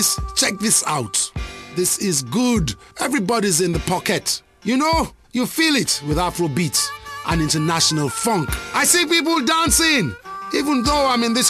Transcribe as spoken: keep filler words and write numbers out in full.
Check this out. This is good. Everybody's in the pocket. You know, you feel it with Afrobeat and international funk. I see people dancing, even though I'm in this